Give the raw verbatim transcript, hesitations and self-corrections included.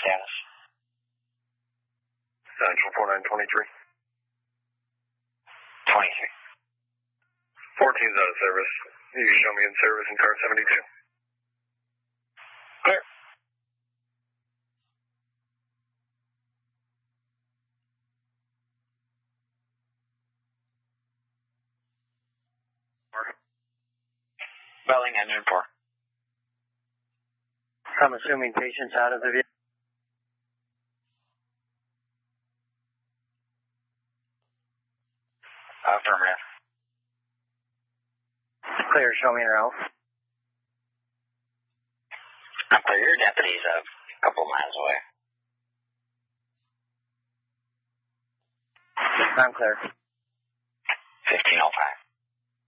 status? Central four nine twenty-three. twenty-three. fourteen's out of service. You can show me in service in car seventy-two. Clear. Belling engine four. I'm assuming patient's out of the vehicle. Affirmative. Clear, show me your house. I'm clear. Your deputy's a couple miles away. I'm clear. fifteen oh five.